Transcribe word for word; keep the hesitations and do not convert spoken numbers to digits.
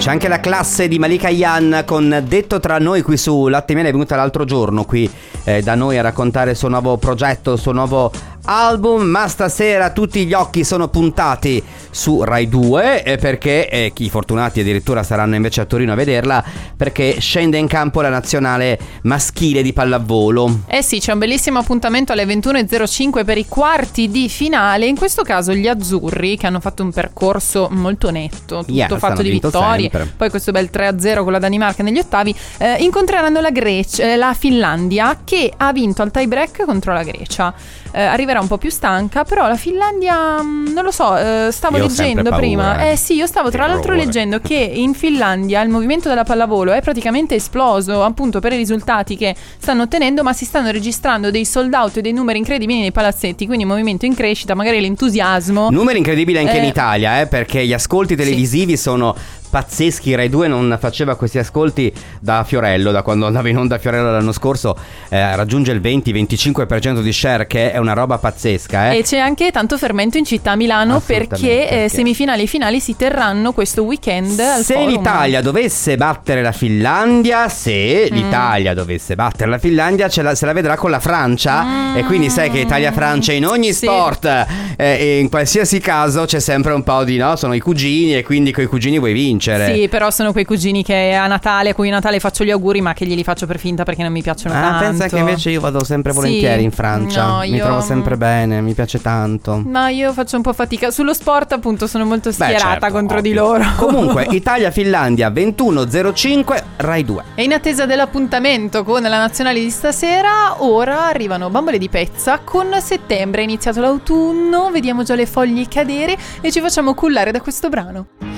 C'è anche la classe di Malika Yan con Detto tra noi qui su Latte e Miele. È venuta l'altro giorno qui eh, da noi a raccontare il suo nuovo progetto, il suo nuovo album. Ma stasera tutti gli occhi sono puntati su Rai due eh, perché eh, chi fortunati addirittura saranno invece a Torino a vederla, perché scende in campo la nazionale maschile di pallavolo. Eh sì, c'è un bellissimo appuntamento alle ventuno e zero cinque per i quarti di finale. In questo caso gli azzurri, che hanno fatto un percorso molto netto, tutto Yeah, fatto di vittorie, sempre. Poi questo bel tre a zero con la Danimarca negli ottavi, eh, incontreranno la Grecia, eh, la Finlandia, che ha vinto al tie break contro la Grecia. Eh, arriverà un po' più stanca, però la Finlandia mh, non lo so, eh, stavo Io ho leggendo sempre prima paura. eh sì, io stavo tra l'altro Terrore. leggendo che in Finlandia il movimento della pallavolo è praticamente esploso, appunto per i risultati che stanno ottenendo, ma si stanno registrando dei sold out e dei numeri incredibili nei palazzetti, quindi movimento in crescita, magari l'entusiasmo. Numeri incredibili anche Eh, in Italia, eh, perché gli ascolti televisivi sono pazzeschi. Rai due non faceva questi ascolti da Fiorello, da quando andava in onda Fiorello l'anno scorso. Eh, raggiunge il venti venticinque per cento di share, che è una roba pazzesca, eh. E c'è anche tanto fermento in città a Milano, Assolutamente, perché, perché eh, semifinali e finali si terranno questo weekend al Se Forum. l'Italia dovesse battere la Finlandia, se Mm. l'Italia dovesse battere la Finlandia, ce la, se la vedrà con la Francia. Mm. E quindi sai che Italia-Francia in ogni Sì. sport, eh, e in qualsiasi caso c'è sempre un po' di, no, sono i cugini, e quindi coi cugini vuoi vincere. Sì, però sono quei cugini che a Natale, a cui a Natale faccio gli auguri, ma che glieli faccio per finta perché non mi piacciono Ah, tanto. pensa che invece io vado sempre Sì. volentieri in Francia. No, Mi io- trovo sempre bene, mi piace tanto. Ma io faccio un po' fatica. Sullo sport, appunto, sono molto Beh, schierata certo, contro ovvio. di loro. Comunque, Italia-Finlandia ventuno zero cinque Rai due. E in attesa dell'appuntamento con la nazionale di stasera, ora arrivano Bambole di Pezza. Con settembre è iniziato l'autunno, vediamo già le foglie cadere e ci facciamo cullare da questo brano.